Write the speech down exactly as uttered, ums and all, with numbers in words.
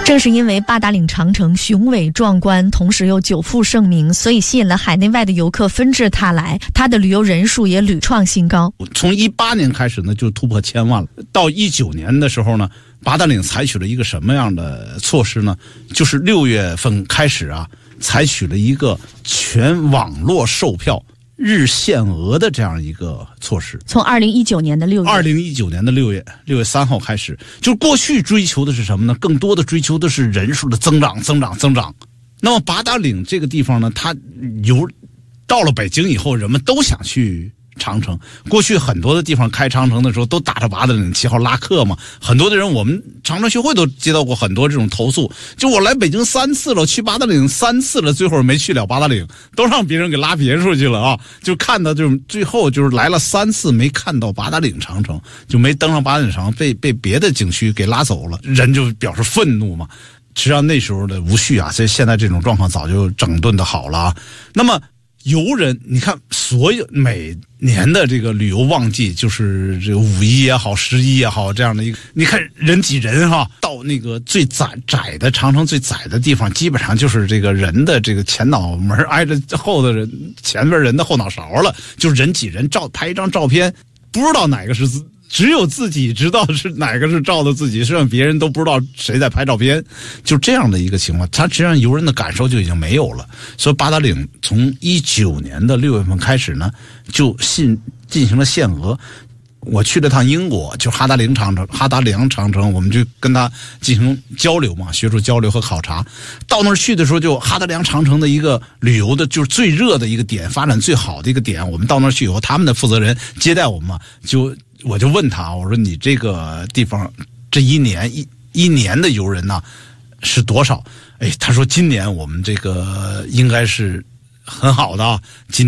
正是因为八达岭长城雄伟壮观，同时又久负盛名，所以吸引了海内外的游客纷至沓来，它的旅游人数也屡创新高。 从一八年开始呢，就突破千万了。到一九年的时候呢，八达岭采取了一个什么样的措施呢？就是六月份开始啊，采取了一个全网络售票日限额的这样一个措施。 从二零一九年的六月， 二零一九年的六月六月三号开始，就是过去追求的是什么呢？更多的追求的是人数的增长，增长，增长。那么八达岭这个地方呢，它有到了北京以后，人们都想去长城。过去很多的地方开长城的时候都打着八达岭旗号拉客嘛，很多的人，我们长城学会都接到过很多这种投诉，就我来北京三次了，去八达岭三次了，最后没去了八达岭，都让别人给拉别处去了啊！就看到就是最后就是来了三次没看到八达岭长城，就没登上八达岭长城，被被别的景区给拉走了，人就表示愤怒嘛。实际上那时候的无序啊，所以现在这种状况早就整顿的好了啊。那么游人，你看，所有每年的这个旅游旺季，就是这个五一也好，十一也好，这样的一个，你看人挤人哈，到那个最窄窄的长城最窄的地方，基本上就是这个人的这个前脑门挨着后的人前边人的后脑勺了，就是人挤人，照拍一张照片，不知道哪个是自。只有自己知道是哪个是照的自己，实际上别人都不知道谁在拍照片，就这样的一个情况，它实际上游人的感受就已经没有了。所以八达岭从一九年的六月份开始呢，就进进行了限额。我去了趟英国，就哈达岭长城，哈达良长城，我们就跟他进行交流嘛，学术交流和考察。到那儿去的时候，就哈达良长城的一个旅游的，就是最热的一个点，发展最好的一个点。我们到那儿去以后，他们的负责人接待我们嘛，就我就问他，我说你这个地方这一年一一年的游人呢是多少？哎，他说今年我们这个应该是很好的啊，今